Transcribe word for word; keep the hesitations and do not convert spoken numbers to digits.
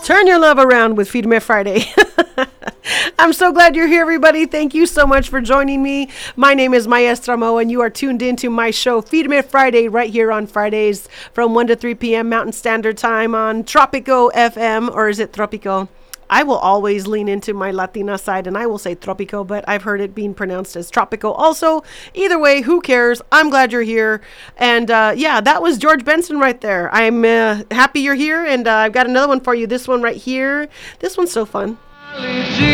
Turn your love around with Feed Me Friday. I'm so glad you're here, everybody. Thank you so much for joining me. My name is Maestra Mo, and you are tuned into my show, Feed Me Friday, right here on Fridays from one to three p.m. Mountain Standard Time on Tropico F M, or is it Tropico? I will always lean into my Latina side, and I will say Tropico, but I've heard it being pronounced as Tropico also. Either way, who cares? I'm glad you're here. And uh, yeah, that was George Benson right there. I'm uh, happy you're here, and uh, I've got another one for you. This one right here. This one's so fun.